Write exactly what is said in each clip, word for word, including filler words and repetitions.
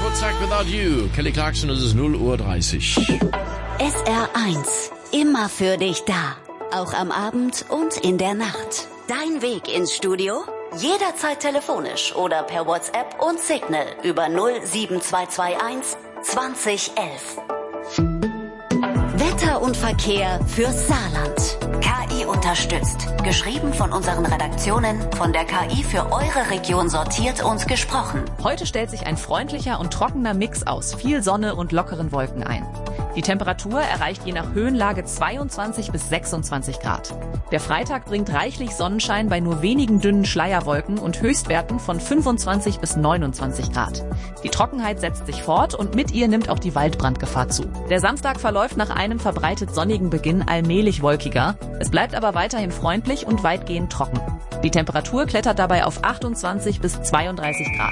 What's Like Without You? Kelly Clarkson, es ist null Uhr dreißig. S R eins. Immer für dich da. Auch am Abend und in der Nacht. Dein Weg ins Studio? Jederzeit telefonisch oder per WhatsApp und Signal über null sieben zwei zwei eins zwanzig elf. Wetter und Verkehr fürs Saarland. K I unterstützt. Geschrieben von unseren Redaktionen, von der K I für eure Region sortiert und gesprochen. Heute stellt sich ein freundlicher und trockener Mix aus viel Sonne und lockeren Wolken ein. Die Temperatur erreicht je nach Höhenlage zweiundzwanzig bis sechsundzwanzig Grad. Der Freitag bringt reichlich Sonnenschein bei nur wenigen dünnen Schleierwolken und Höchstwerten von fünfundzwanzig bis neunundzwanzig Grad. Die Trockenheit setzt sich fort und mit ihr nimmt auch die Waldbrandgefahr zu. Der Samstag verläuft nach einem verbreitet sonnigen Beginn allmählich wolkiger. Es bleibt aber weiterhin freundlich und weitgehend trocken. Die Temperatur klettert dabei auf achtundzwanzig bis zweiunddreißig Grad.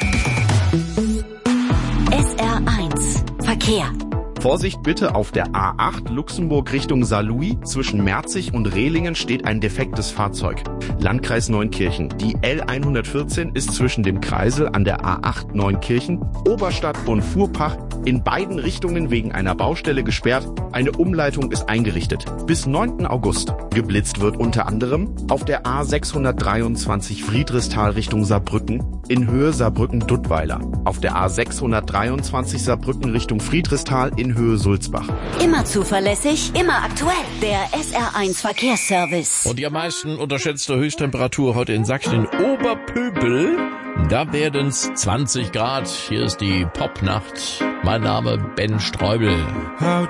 S R eins. Verkehr. Vorsicht bitte, auf der A acht Luxemburg Richtung Saarlouis zwischen Merzig und Rehlingen steht ein defektes Fahrzeug. Landkreis Neunkirchen. Die L hundertvierzehn ist zwischen dem Kreisel an der A acht Neunkirchen, Oberstadt und Fuhrpach in beiden Richtungen wegen einer Baustelle gesperrt. Eine Umleitung ist eingerichtet. Bis neunten August. Geblitzt wird unter anderem auf der A sechshundertdreiundzwanzig Friedrichsthal Richtung Saarbrücken in Höhe Saarbrücken-Duttweiler. Auf der A sechshundertdreiundzwanzig Saarbrücken Richtung Friedrichsthal in Höhe Sulzbach. Immer zuverlässig, immer aktuell. Der S R eins Verkehrsservice. Und die am meisten unterschätzte Höchsttemperatur heute in Sachsen in Oberpöbel. Da werden's zwanzig Grad. Hier ist die Popnacht. Mein Name Ben Streubel. How